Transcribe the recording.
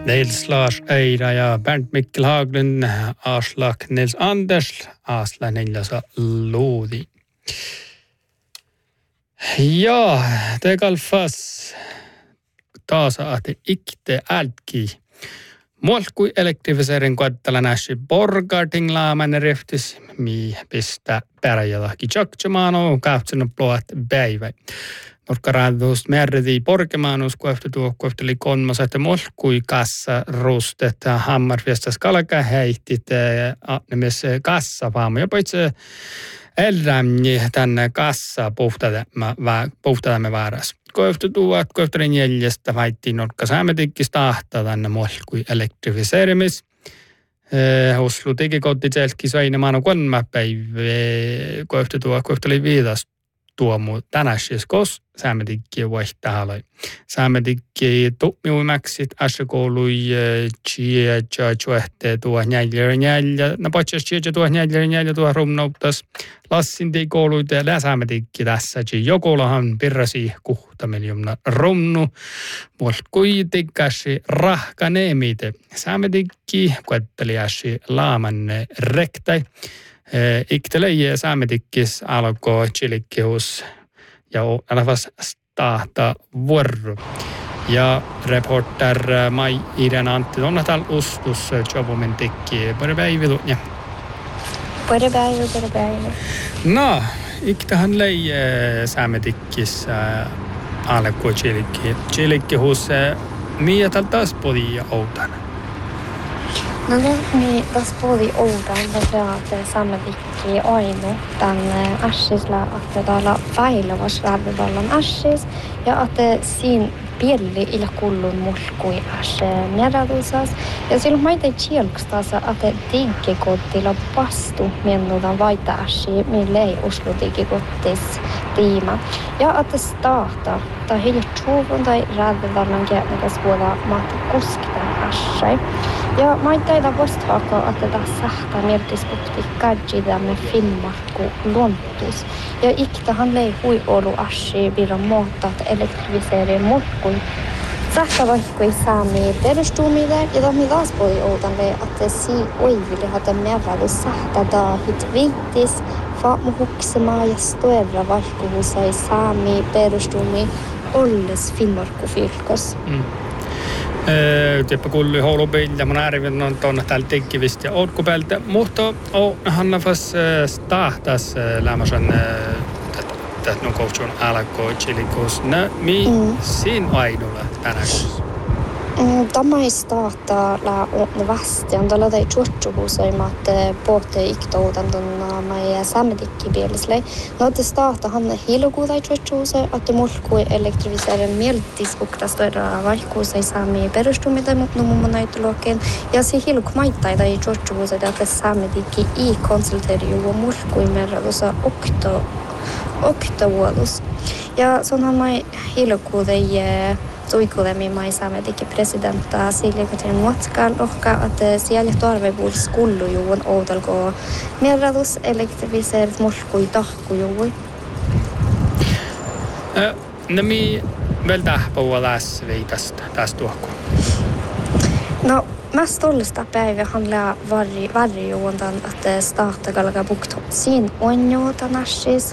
Nils Lars Eira ja Bernt Mikkel Haglund, Aslak Nils Anders, Asla Neljasa Loodi. Ja, det kalfas taas ahti ikte ältki. Muolkui elektrifiserin koettala näsi borgarting laaman riftis, mi pistä pärjälahki tjaktjamaano, kahtsenut ploat päivä. Norkkaraadus merredi porkemaanus koefteli konmasa, että muolkui kassa rustet hammarfiestas kalka heihtit nemes kassa vaamu. Jopa itse elämni tänne kassa puhtadamme vääräs. Koefteli neljästä vaittiin norkka saametikkista ahtaa tänne muolkui elektrifiseerimis. Oslu teki kotti selki soinemaano konmapäivä koefteli viidasta. Tuomu tänäsis kos saametikki vaihtahalai. Saametikki tuomiuimaksit asekoului chia chuehte tuo njäljer. No paitsi chia tuo njäljer tuo rumnauttas. Lassin tei kouluita ja saametikki tässä. Jokolahan pirrasi kuhtamiljumna rumnu. Muolkui tikkasi rahkaneemite. Saametikki koetteliasi laamanne rektai. Iktelejä saametikkis alkoi chilikkihus ja alavas stahta vuoro. Ja reporter Mai Iden Antti Donnatal ustus jobumin tikki. Pari päivä. Pari päivä. No, iktahan lei saametikkis alkoi chilikkihus. Miä tal taas podi outana? No niin, tässä puhuttiin oudan, että saametikki ainu tänne Ashisla, että täällä päivässä lähdevallan Ashis ja että siinä pieni illa kullun mulkui Ashe mieradusas. Ja silloin maita chielkstasa, että digikottilla pastu miennudan vaita Ashi, mille ei uslu digikottis tiima. Ja että starta, tai hiljattuuvun tai lähdevallan käännäkäs vuoda maata kuskitan Ashe. Ja maitaida vastaakaan, että tässä sähtää merkispukti kadjidamme filmarkku luontus. Ja iktahan lei hui olu Ashi viran muuta, että elektrifiseeri mulkkui. Sähtää vaikkui saami perustumille, ja tohmi taas poli outanle, että sii oiville hata merradu sähtää daahit viittis, faamu huksemaa ja stoerra vaikku sai saami perustumi olles filmarkku fylkos. Tiepä kulli houlupeiltä, mun äärivet on tuonne täällä tekkivistä ja outkupeltä, mutta hannafas stahtas lämmösen tätä koutsun alkoi chilikus. Mi siinä ainulla tänään? Tämä ei starta la vastian, tällä ei chuotsuhusoimat pohte iktoudan tuonna mai saametikki pielesle. No te starta hanne hiilokuutai chuotsuhusoi, että mulkui elektrifiseeren mieltis uktastoida vaikkuusai saami perustumita mummo näyttöluokkeen. Ja se hiilokmaittai tai chuotsuhusoi, että saametikki i konsulteriu mulkui merradusa oktavuolus. Ja sonhan mai hiilokuutai tuikulemi mai saametikki presidentta Silja-Katriin Muotskal lohka, että siellä tarvevuus kullujuun outalko merradus elektrifiseerit mulkui tahkujuui. No mi väl tähpua läs viitasta tästä tuokku? No, mest tollesta päivä handlar varje juondan att starta galga bukt sin onjota nashis